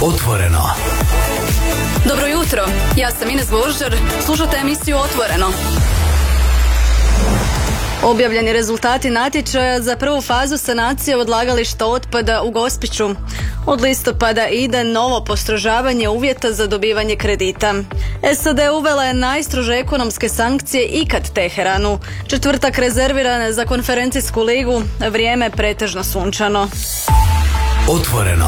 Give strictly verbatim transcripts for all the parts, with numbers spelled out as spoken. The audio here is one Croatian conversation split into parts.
Otvoreno. Dobro jutro, ja sam Ines Božar, slušate emisiju Otvoreno. Objavljeni rezultati natječaja za prvu fazu sanacije odlagališta otpada u Gospiću. Od listopada ide novo postrožavanje uvjeta za dobivanje kredita. S A D uvela je najstrože ekonomske sankcije ikad Teheranu. Četvrtak rezerviran za konferencijsku ligu, vrijeme pretežno sunčano. Otvoreno.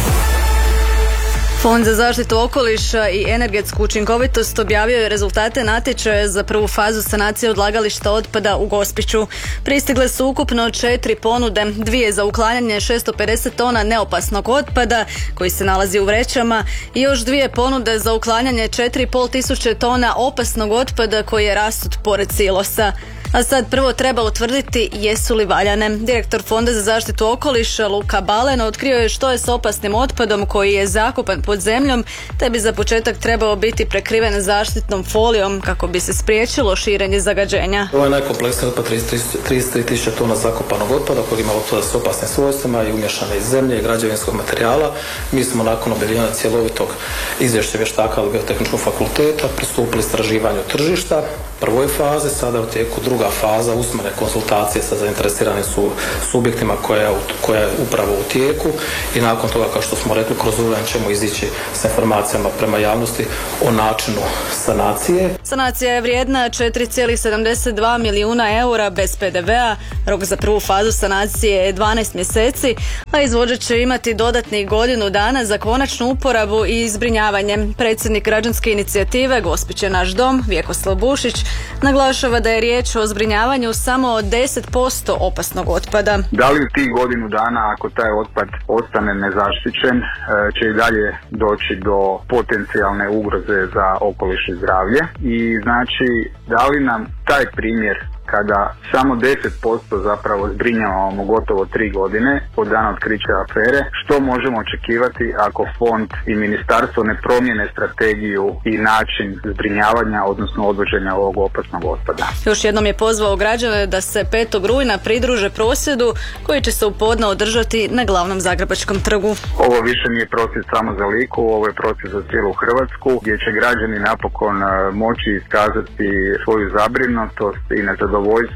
Fond za zaštitu okoliša i energetsku učinkovitost objavio je rezultate natječaja za prvu fazu sanacije odlagališta otpada u Gospiću. Pristigle su ukupno četiri ponude, dvije za uklanjanje šesto pedeset tona neopasnog otpada koji se nalazi u vrećama i još dvije ponude za uklanjanje četiri i pol tisuće tona opasnog otpada koji je rasut pored silosa. A sad prvo treba utvrditi jesu li valjane. Direktor Fonda za zaštitu okoliša Luka Balen otkrio je što je s opasnim otpadom koji je zakopan pod zemljom, te bi za početak trebao biti prekriven zaštitnom folijom kako bi se spriječilo širenje zagađenja. Ovo je najkompleksniji otpad, trideset tri tisuće tona zakopanog otpada koji ima otpada s opasnim svojstvima i umješane iz zemlje i građevinskog materijala. Mi smo nakon objavljivanja cjelovitog izvješća vještaka Biotehničkog fakulteta pristupili istraživanju tržišta prvoj faze, sada u tijeku druga faza usmene konsultacije sa zainteresiranim su subjektima koja, koja je upravo u tijeku i nakon toga, kao što smo rekli, kroz rujan ćemo izići sa informacijama prema javnosti o načinu sanacije. Sanacija je vrijedna četiri zarez sedamdeset dva milijuna eura bez P D V-a, rok za prvu fazu sanacije je dvanaest mjeseci, a izvođač će imati dodatnih godinu dana za konačnu uporabu i zbrinjavanje. Predsjednik građanske inicijative Gospić je naš dom, Vjekoslav Bušić, naglašava da je riječ o zbrinjavanju samo od deset posto opasnog otpada. Da li u tih godinu dana, ako taj otpad ostane nezaštićen, će i dalje doći do potencijalne ugroze za okoliš i zdravlje? I znači, da li nam taj primjer kada samo deset posto zapravo zbrinjavamo gotovo tri godine od dana otkrića afere, što možemo očekivati ako fond i ministarstvo ne promijene strategiju i način zbrinjavanja, odnosno odvoženja ovog opasnog otpada. Još jednom je pozvao građane da se petog rujna pridruže prosvjedu koji će se u podne održati na glavnom Zagrebačkom trgu. Ovo više nije prosvjed samo za Liku, ovo je prosvjed za cijelu Hrvatsku, gdje će građani napokon moći iskazati svoju zabrinutost i nezadovoljstvo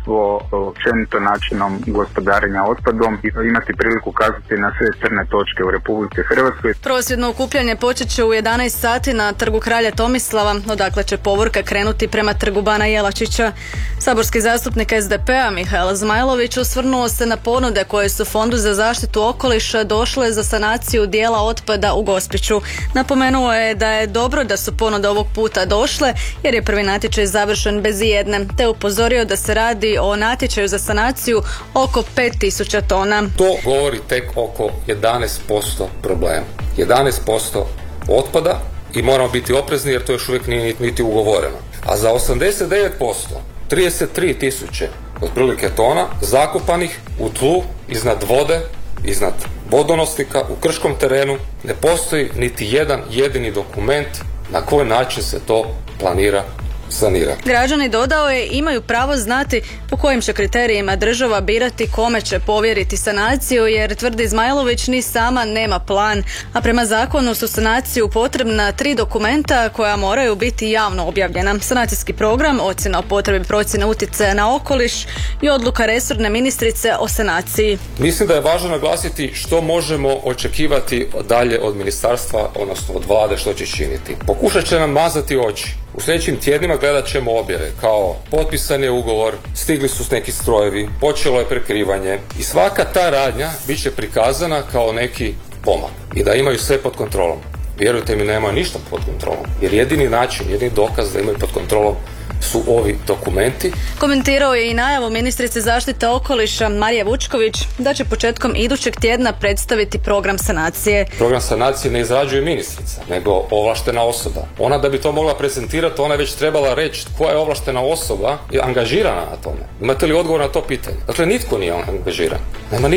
općenito načinom gospodarenja otpadom i imati priliku kazati na sve crne točke u Republici Hrvatskoj. Prosvjedno okupljanje počet će u jedanaest sati na trgu Kralja Tomislava, odakle će povorka krenuti prema trgu Bana Jelačića. Saborski zastupnik S D P-a Mihael Zmajlović osvrnuo se na ponude koje su Fondu za zaštitu okoliša došle za sanaciju dijela otpada u Gospiću. Napomenuo je da je dobro da su ponude ovog puta došle jer je prvi natječaj završen bez ijedne, te upozorio da se radi o natječaju za sanaciju oko pet tisuća tona. To govori tek oko jedanaest posto problema. jedanaest posto otpada i moramo biti oprezni jer to još uvijek nije niti ugovoreno. A za osamdeset devet posto, trideset tri tisuće otprilike tona zakopanih u tlu, iznad vode, iznad vodonosnika, u krškom terenu, ne postoji niti jedan jedini dokument na koji način se to planira sanira. Građani, dodao je, imaju pravo znati po kojim će kriterijima država birati kome će povjeriti sanaciju, jer tvrdi Zmajlović ni sama nema plan, a prema zakonu su sanaciju potrebna tri dokumenta koja moraju biti javno objavljena. Sanacijski program, ocjena o potrebi procjene utjecaja na okoliš i odluka resorne ministrice o sanaciji. Mislim da je važno naglasiti što možemo očekivati dalje od ministarstva, odnosno od vlade, što će činiti. Pokušat će nam mazati oči. U sljedećim tjednima gledat ćemo objave kao potpisan je ugovor, stigli su neki strojevi, počelo je prekrivanje i svaka ta radnja bit će prikazana kao neki pomak i da imaju sve pod kontrolom. Vjerujte mi, nemaju ništa pod kontrolom, jer jedini način, jedini dokaz da imaju pod kontrolom su ovi dokumenti. Komentirao je i najavu ministrice zaštite okoliša Marije Vučković da će početkom idućeg tjedna predstaviti program sanacije. Program sanacije ne izrađuje ministrica, nego ovlaštena osoba. Ona da bi to mogla prezentirati, ona je već trebala reći koja je ovlaštena osoba i angažirana na tome. Imate li odgovor na to pitanje? Dakle, nitko nije angažiran. Nema niko.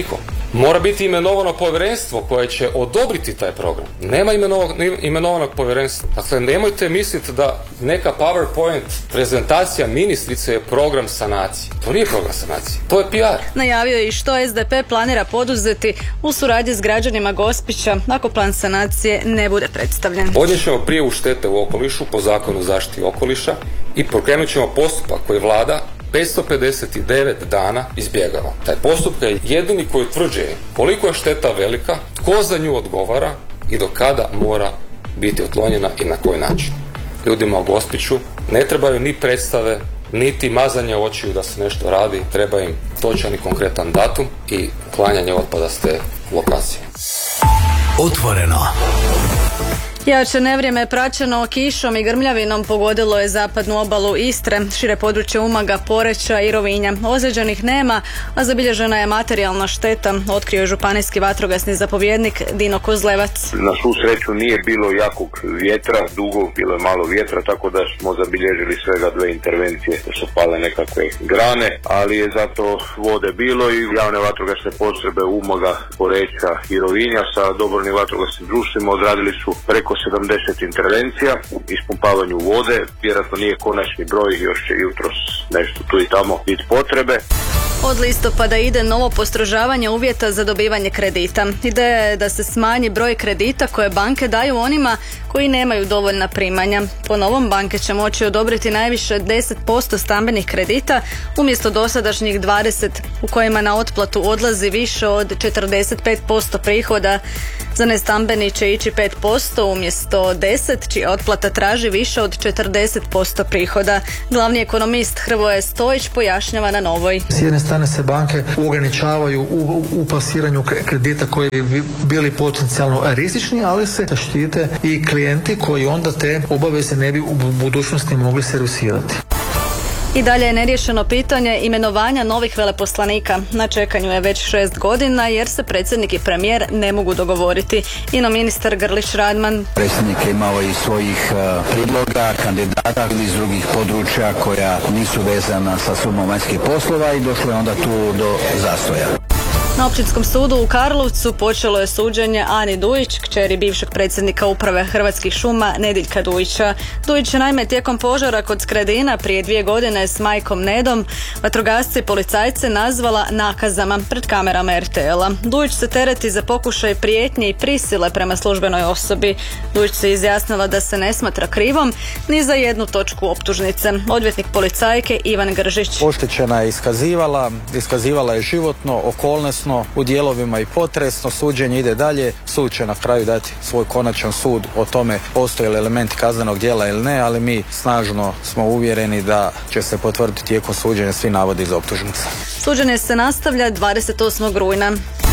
Mora biti imenovano povjerenstvo koje će odobriti taj program. Nema imenovanog, imenovanog povjerenstva. Dakle, nemojte misliti da neka PowerPoint prezentacija ministrice je program sanacije. To nije program sanacije, to je P R. Najavio je i što S D P planira poduzeti u suradnji s građanima Gospića ako plan sanacije ne bude predstavljen. Podnijet ćemo prijavu štete u okolišu po zakonu o zaštiti okoliša i pokrenut ćemo postupak koji vlada petsto pedeset devet dana izbjegava. Taj postupak je jedini koji utvrđuje koliko je šteta velika, tko za nju odgovara i do kada mora biti otklonjena i na koji način. Ljudima u Gospiću ne trebaju ni predstave, niti mazanje očiju da se nešto radi, treba im točan i konkretan datum i uklanjanje otpada s te lokacije. Otvoreno. Jače nevrijeme praćeno kišom i grmljavinom pogodilo je zapadnu obalu Istre, šire područje Umaga, Poreča i Rovinja. Ozlijeđenih nema, a zabilježena je materijalna šteta, otkrio je županijski vatrogasni zapovjednik Dino Kozlevac. Na svu sreću nije bilo jakog vjetra, dugo bilo je malo vjetra, tako da smo zabilježili svega dve intervencije, da su pale nekakve grane, ali je zato vode bilo i javne vatrogasne postrojbe Umaga, Poreča i Rovinja sa dobrovoljnim vatrogasnim društvima odradili su preko sedamdeset intervencija, ispumpavanju vode, vjerojatno nije konačni broj, još će jutros nešto tu i tamo biti potrebe. Od listopada ide novo postrožavanje uvjeta za dobivanje kredita. Ideja je da se smanji broj kredita koje banke daju onima koji nemaju dovoljna primanja. Po novom banke će moći odobriti najviše deset posto stambenih kredita umjesto dosadašnjih dvadeset u kojima na otplatu odlazi više od četrdeset pet posto prihoda. Za nestambeni će ići pet posto umjesto deset, čija otplata traži više od četrdeset posto prihoda. Glavni ekonomist Hrvoje Stojić pojašnjava na Novoj. S jedne strane se banke ograničavaju u, u plasiranju kredita koji bi bili potencijalno rizični, ali se štite i klijenti koji onda te obaveze ne bi u budućnosti mogli servisirati. I dalje je neriješeno pitanje imenovanja novih veleposlanika. Na čekanju je već šest godina jer se predsjednik i premijer ne mogu dogovoriti. Ino ministar Grlić Radman. Predsjednik je imao i svojih uh, prijedloga, kandidata iz drugih područja koja nisu vezana sa službom vanjskih poslova i došlo je onda tu do zastoja. Na Općinskom sudu u Karlovcu počelo je suđenje Ani Dujić, kćeri bivšeg predsjednika uprave Hrvatskih šuma Nediljka Dujića. Dujić je naime tijekom požara kod Skradina prije dvije godine s majkom Nedom vatrogasce i policajce nazvala nakazama pred kamerama R T L-a. Dujić se tereti za pokušaj prijetnje i prisile prema službenoj osobi. Dujić se izjasnila da se ne smatra krivom ni za jednu točku optužnice. Odvjetnik policajke Ivan Gržić. Oštećena je iskazivala, iskazivala je životno, okolnosno, u dijelovima i potresno, suđenje ide dalje, sud će na kraju dati svoj konačan sud o tome postoje li elementi kaznenog djela ili ne, ali mi snažno smo uvjereni da će se potvrditi tijekom suđenja svi navodi iz optužnice. Suđenje se nastavlja dvadeset osmog rujna.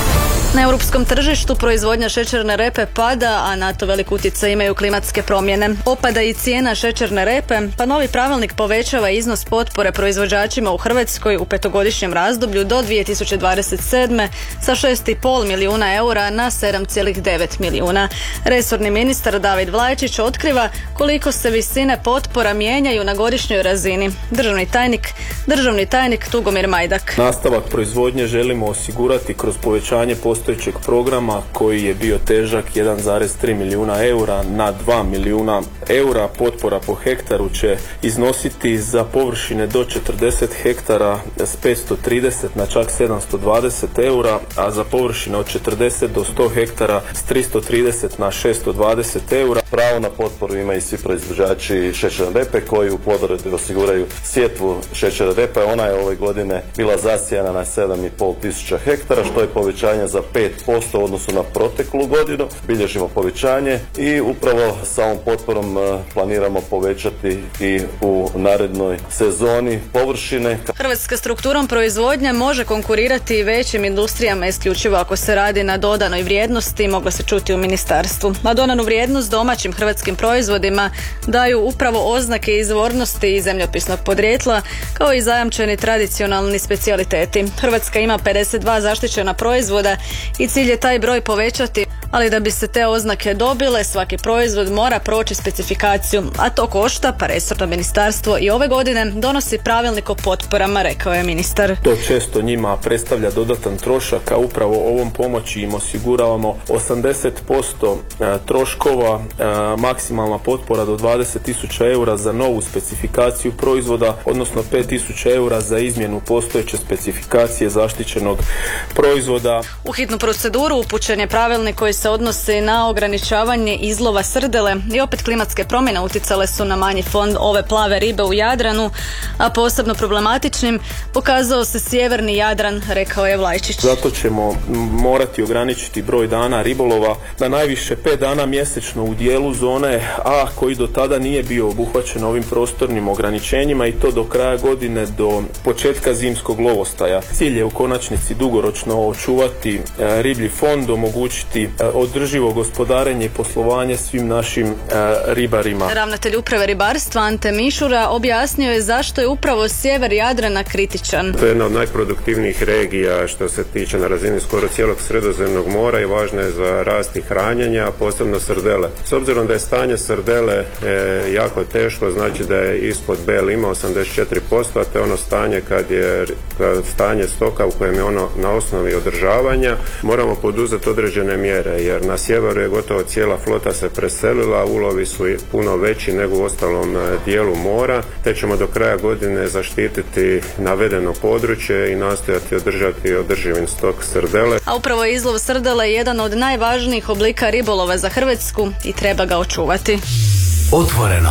Na europskom tržištu proizvodnja šećerne repe pada, a na to velik utjecaj imaju klimatske promjene. Opada i cijena šećerne repe, pa novi pravilnik povećava iznos potpore proizvođačima u Hrvatskoj u petogodišnjem razdoblju do dvije tisuće dvadeset sedme sa šest i pol milijuna eura na sedam zarez devet milijuna. Resorni ministar David Vlajčić otkriva koliko se visine potpora mijenjaju na godišnjoj razini. Državni tajnik, državni tajnik Tugomir Majdak. Nastavak proizvodnje želimo osigurati kroz povećanje postojećeg programa koji je bio težak jedan zarez tri milijuna eura na dva milijuna eura. Potpora po hektaru će iznositi za površine do četrdeset hektara s petsto trideset na čak sedamsto dvadeset eura, a za površine od četrdeset do sto hektara s tristo trideset na šesto dvadeset eura. Pravo na potporu imaju i svi proizvođači šećerne repe koji u plodoredi osiguraju sjetvu šećerne repe. Ona je ove godine bila zasijana na sedam i pol tisuća hektara, što je povećanje za pet posto u odnosu na proteklu godinu. Bilježimo povećanje i upravo sa ovom potporom planiramo povećati i u narednoj sezoni površine. Hrvatska strukturom proizvodnje može konkurirati većim industrijama isključivo ako se radi na dodanoj vrijednosti, moglo se čuti u ministarstvu. Na dodanu vrijednost domaćim hrvatskim proizvodima daju upravo oznake izvornosti i zemljopisnog podrijetla, kao i zajamčeni tradicionalni specijaliteti. Hrvatska ima pedeset dva zaštićena proizvoda i cilj je taj broj povećati ali da bi se te oznake dobile, svaki proizvod mora proći specifikaciju, a to košta, pa resorno ministarstvo i ove godine donosi pravilnik o potporama, rekao je ministar. To često njima predstavlja dodatan trošak, a upravo ovom pomoći im osiguravamo osamdeset posto troškova, maksimalna potpora do dvadeset tisuća eura za novu specifikaciju proizvoda, odnosno pet tisuća eura za izmjenu postojeće specifikacije zaštićenog proizvoda. U hitnu proceduru upućen je pravilnik koji se odnosi na ograničavanje izlova srdele i opet klimatske promjene uticale su na manji fond ove plave ribe u Jadranu, a posebno problematičnim pokazao se sjeverni Jadran, rekao je Vlajčić. Zato ćemo morati ograničiti broj dana ribolova na najviše pet dana mjesečno u dijelu zone A koji do tada nije bio obuhvaćen ovim prostornim ograničenjima i to do kraja godine, do početka zimskog lovostaja. Cilj je u konačnici dugoročno očuvati e, riblji fond, omogućiti e, održivo gospodarenje i poslovanje svim našim e, ribarima. Ravnatelj uprave ribarstva Ante Mišura objasnio je zašto je upravo sjever Jadrana kritičan. To je jedna od najproduktivnijih regija što se tiče na razini skoro cijelog Sredozemnog mora i važna je za rast i hranjenje, a posebno srdele. S obzirom da je stanje srdele e, jako teško, znači da je ispod B L ima osamdeset četiri posto, a to je ono stanje kad je kad stanje stoka u kojem je ono na osnovi održavanja, moramo poduzeti određene mjere, jer na sjeveru je gotovo cijela flota se preselila, ulovi su puno veći nego u ostalom dijelu mora, te ćemo do kraja godine zaštititi navedeno područje i nastojati održati održivim stok srdele. A upravo je izlov srdele jedan od najvažnijih oblika ribolova za Hrvatsku i treba ga očuvati. Otvoreno.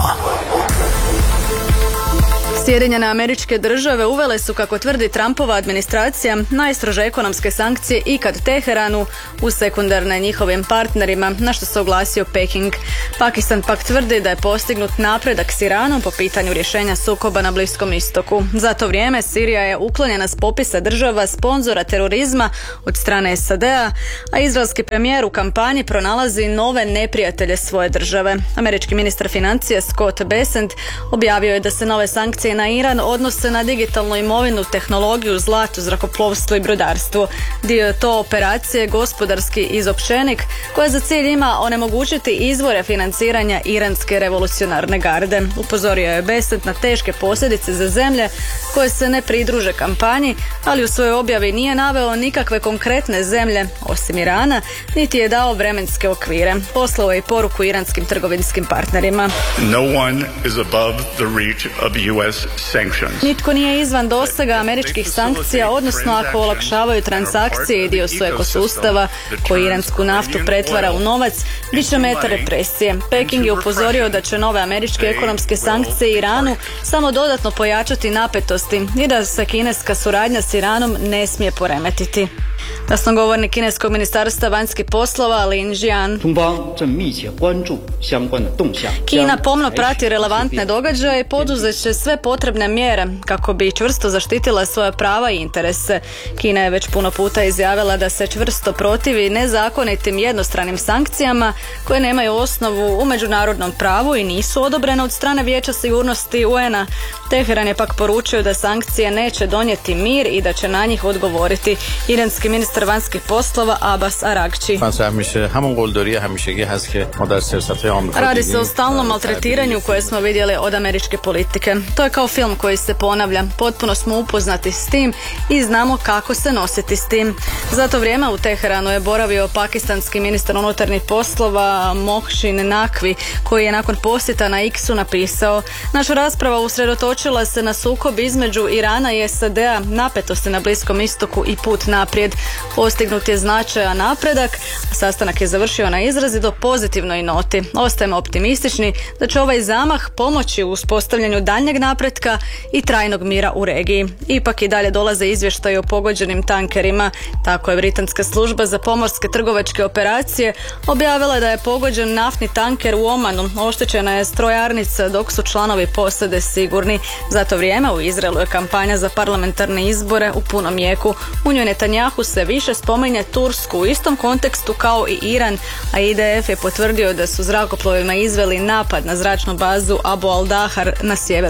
Sjedinjene Američke Države uvele su, kako tvrdi Trumpova administracija, najstrože ekonomske sankcije ikad Teheranu u sekundarne njihovim partnerima, na što se oglasio Peking. Pakistan pak tvrdi da je postignut napredak s Iranom po pitanju rješenja sukoba na Bliskom istoku. Za to vrijeme Sirija je uklonjena s popisa država sponzora terorizma od strane S A D-a, a izraelski premijer u kampanji pronalazi nove neprijatelje svoje države. Američki ministar financija Scott Bessent objavio je da se nove sankcije na Iran odnose na digitalnu imovinu, tehnologiju, zlato, zrakoplovstvo i brodarstvo. Dio je to operacije gospodarski izopćenik koja za cilj ima onemogućiti izvore financiranja iranske revolucionarne garde. Upozorio je Bessent na teške posljedice za zemlje koje se ne pridruže kampanji, ali u svojoj objavi nije naveo nikakve konkretne zemlje osim Irana, niti je dao vremenske okvire. Poslao je i poruku iranskim trgovinskim partnerima. No one is above the reach of U S sanctions. Nitko nije izvan dosega američkih sankcija, odnosno ako olakšavaju transakcije i dio su ekosustava koji iransku naftu pretvara u novac, bit će meta represije. Peking je upozorio da će nove američke ekonomske sankcije Iranu samo dodatno pojačati napetosti i da se kineska suradnja s Iranom ne smije poremetiti. Glasnogovornik kineskog ministarstva vanjskih poslova Lin Jian. Kina pomno prati relevantne događaje i poduzet će sve potrebne mjere kako bi čvrsto zaštitila svoja prava i interese. Kina je već puno puta izjavila da se čvrsto protivi nezakonitim jednostranim sankcijama koje nemaju osnovu u međunarodnom pravu i nisu odobrene od strane Vijeća sigurnosti U N-a. Teheran je pak poručio da sankcije neće donijeti mir i da će na njih odgovoriti iranski ministar vanjskih poslova Abbas Aragči. Radi se o stalnom maltretiranju koje smo vidjeli od američke politike. To je kao film koji se ponavlja. Potpuno smo upoznati s tim i znamo kako se nositi s tim. Za to vrijeme u Teheranu je boravio pakistanski ministar unutarnjih poslova Mohsin Naqvi, koji je nakon posjeta na X-u napisao: naša rasprava usredotočila se na sukob između Irana i S A D-a, napetosti na Bliskom istoku i put naprijed. Postignut je značajan napredak, a sastanak je završio na izrazito pozitivnoj noti. Ostajemo optimistični da će ovaj zamah pomoći u uspostavljanju daljnjeg napretka i trajnog mira u regiji. Ipak i dalje dolaze izvještaji o pogođenim tankerima. Tako je britanska služba za pomorske trgovačke operacije objavila da je pogođen naftni tanker u Omanu. Oštećena je strojarnica dok su članovi posade sigurni. Za to vrijeme u Izraelu je kampanja za parlamentarne izbore u punom jeku. U njoj Netanjahu se više spominje Tursku u istom kontekstu kao i Iran, a I D F je potvrdio da su zrakoplovima izveli napad na zračnu bazu Abu al-Dahar na sjeveru Sirije.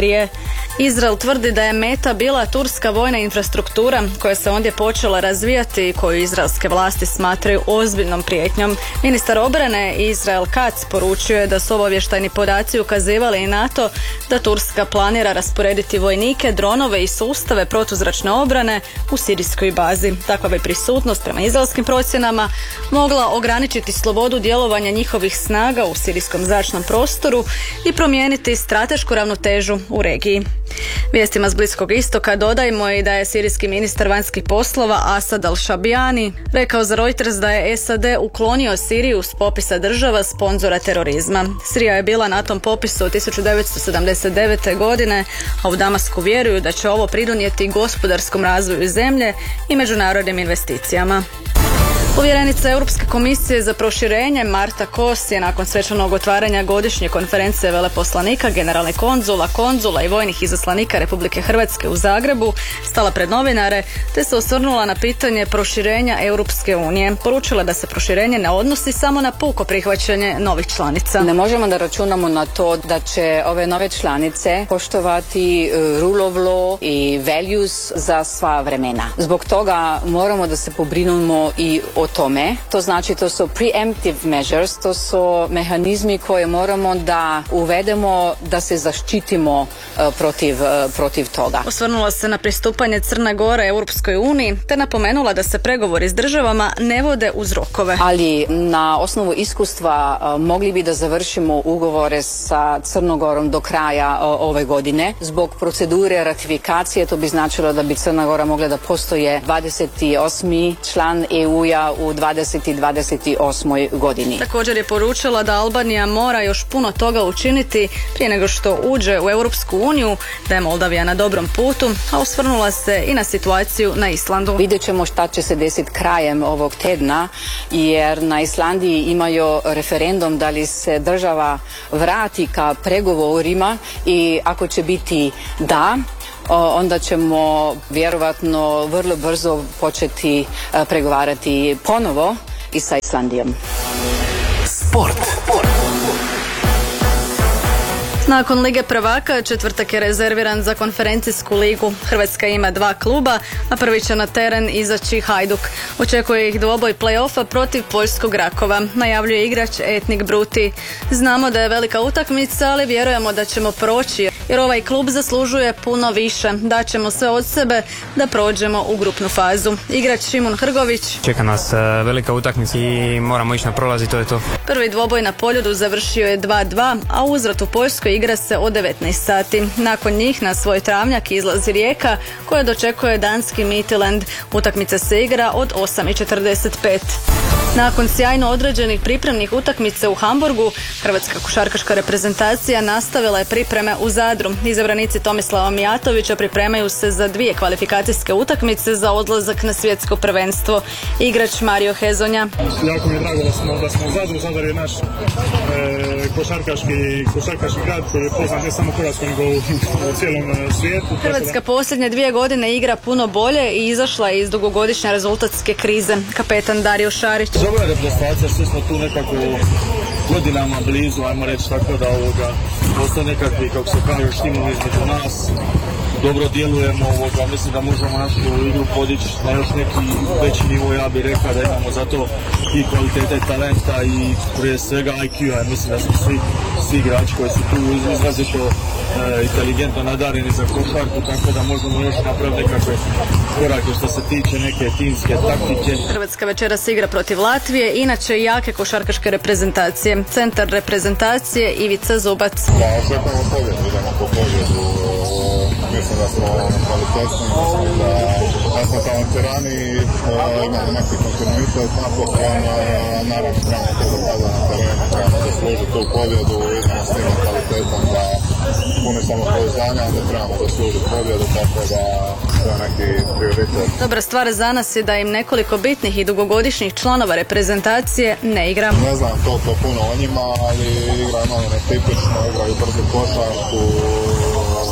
Sirije. Izrael tvrdi da je meta bila turska vojna infrastruktura koja se ondje počela razvijati i koju izraelske vlasti smatraju ozbiljnom prijetnjom. Ministar obrane Israel Katz poručio je da su obavještajni podaci ukazivali i na to da Turska planira rasporediti vojnike, dronove i sustave protuzračne obrane u sirijskoj bazi. Takva bi prisutnost prema izraelskim procjenama mogla ograničiti slobodu djelovanja njihovih snaga u sirijskom zračnom prostoru i promijeniti stratešku ravnotežu u regiji. Vijestima s Bliskog istoka dodajmo i da je sirijski ministar vanjskih poslova Asad al-Shabijani rekao za Reuters da je S A D uklonio Siriju s popisa država sponzora terorizma. Sirija je bila na tom popisu od tisuću devetsto sedamdeset devete. godine, a u Damasku vjeruju da će ovo pridonijeti gospodarskom razvoju zemlje i međunarodnim investicijama. Povjerenica Europske komisije za proširenje Marta Kos je nakon svečanog otvaranja godišnje konferencije veleposlanika, generalnih konzula, konzula i vojnih izaslanika Republike Hrvatske u Zagrebu stala pred novinare te se osvrnula na pitanje proširenja Europske unije. Poručila da se proširenje ne odnosi samo na puko prihvaćanje novih članica. Ne možemo da računamo na to da će ove nove članice poštovati rule of law i values za sva vremena. Zbog toga moramo da se pobrinemo i o tome. To znači to su preemptive measures, to su mehanizmi koje moramo da uvedemo da se zaštitimo uh, protiv, uh, protiv toga. Osvrnula se na pristupanje Crne Gore Europskoj uniji te napomenula da se pregovori s državama ne vode uz rokove. Ali na osnovu iskustva uh, mogli bi da završimo ugovore sa Crnogorom do kraja uh, ove godine. Zbog procedure ratifikacije to bi značilo da bi Crna Gora mogla da postoje dvadeset osmi član E U-a u dvadeset dvadeset osmoj godini. Također je poručila da Albanija mora još puno toga učiniti prije nego što uđe u Europsku uniju, da je Moldavija na dobrom putu, a osvrnula se i na situaciju na Islandu. Vidjet ćemo šta će se desiti krajem ovog tedna, jer na Islandiji imaju referendum da li se država vrati ka pregovorima i ako će biti da, onda ćemo vjerovatno vrlo brzo početi pregovarati ponovo i sa Islandijom. Sport. Nakon Lige prvaka, četvrtak je rezerviran za konferencijsku ligu. Hrvatska ima dva kluba, a prvi će na teren izaći Hajduk. Očekuje ih dvoboj play-offa protiv poljskog Rakova, najavljuje igrač Etnik Bruti. Znamo da je velika utakmica, ali vjerujemo da ćemo proći, jer ovaj klub zaslužuje puno više. Daćemo sve od sebe da prođemo u grupnu fazu. Igrač Šimun Hrgović. Čeka nas velika utakmica i moramo ići na prolaz i to je to. Prvi dvoboj na Poljudu završio je dva dva, a uzvrat u Poljskoj igra se od devetnaest sati. Nakon njih na svoj travnjak izlazi Rijeka, koja dočekuje danski Midtjylland. Utakmica se igra od osam i četrdeset pet. Nakon sjajno određenih pripremnih utakmica u Hamburgu, hrvatska košarkaška reprezentacija nastavila je pripreme u Zadru. Izabranici Tomislava Mijatovića pripremaju se za dvije kvalifikacijske utakmice za odlazak na svjetsko prvenstvo. Igrač Mario Hezonja. Jako mi je drago da smo, da smo u Zadru. Zadar je naš e, košarkaški, košarkaški grad koji je poznat ne samo u Hrvatskoj nego u, u cijelom svijetu. Hrvatska posljednje dvije godine igra puno bolje i izašla je iz dugogodišnje rezultatske krize. Kapetan Dario Šarić. Dobra je reprezentacija, svi smo tu nekako godinama blizu, ajmo reći tako da ovoga, postoje nekakvi, kako se kaže, štimovi između nas. Dobro djelujemo, ovoga, mislim da možemo našu igru podići na još neki veći nivo, ja bih rekao da imamo za to i kvalitete talenta i prije svega I Q-a. Mislim da smo svi, svi igrači koji su tu izrazito e, inteligentno nadareni za košarku, tako da možemo još napraviti nekakve korake što se tiče neke timske taktike. Hrvatska večeras igra protiv Latvije, inače jake košarkaške reprezentacije. Centar reprezentacije Ivica Zubac. Da, očekujemo pobjedu, idemo po pobjedu. Mislim da smo kvalitetni, mislim da, da smo talentirani i uh, imamo neki kontinuitet, napokon, uh, naravno trebamo to dokazati na terenu, trebamo zaslužiti tu pobjedu, idemo s tim kvalitetom da puni samopouzdanja, da trebamo zaslužiti pobjedu, tako da to je neki prioritet. Dobra stvar za nas je da im nekoliko bitnih i dugogodišnjih članova reprezentacije ne igra. Ne znam toliko puno o njima, ali igraju malo netipično, igraju brzu košarku,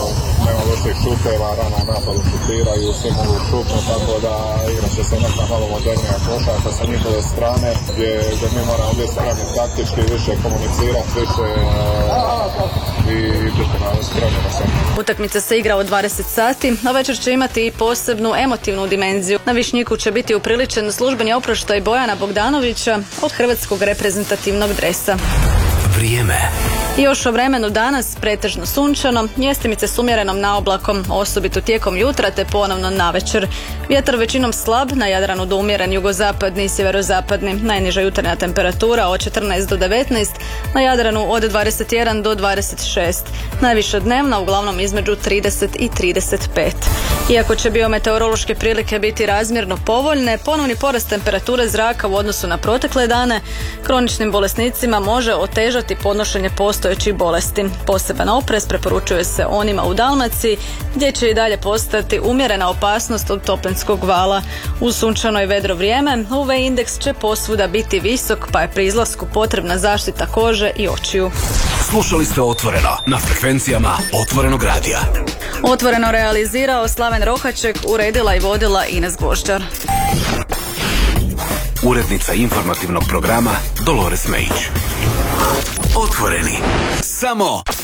nema loših šuteva, rano u napadu šutiraju, sve mogu šutno, tako da igra će se neka malo modernija košarka sa njihove strane, gdje, gdje mi moramo biti spremni taktički, više komunicirati, više uh, i biti malo spremni na sve. Utakmica se igra u dvadeset sati, a večer će imati i posebnu emotivnu dimenziju. Na Višnjiku će biti upriličen službeni oproštaj Bojana Bogdanovića od hrvatskog reprezentativnog dresa. Vrijeme. I još o vremenu danas pretežno sunčano, mjestimice s umjerenom naoblakom, osobito tijekom jutra te ponovno navečer. Vjetar većinom slab, na Jadranu do umjeren jugozapadni i sjeverozapadni. Najniža jutarnja temperatura od četrnaest do devetnaest, na Jadranu od dvadeset jedan do dvadeset šest. Najviša dnevna uglavnom između trideset i trideset pet. Iako će biometeorološke prilike biti razmjerno povoljne, ponovni porast temperature zraka u odnosu na protekle dane kroničnim bolesnicima može otežati podnošenje postojećih bolesti. Poseban oprez preporučuje se onima u Dalmaciji, gdje će i dalje postati umjerena opasnost od toplinskog vala. U sunčano i vedro vrijeme U V indeks će posvuda biti visok, pa je pri izlasku potrebna zaštita kože i očiju. Slušali ste Otvoreno na frekvencijama Otvorenog radija. Otvoreno realizirao Slaven Rohaček, uredila i vodila Ines Gvožđar. Urednica informativnog programa Dolores Mejić. Otvoreni. Samo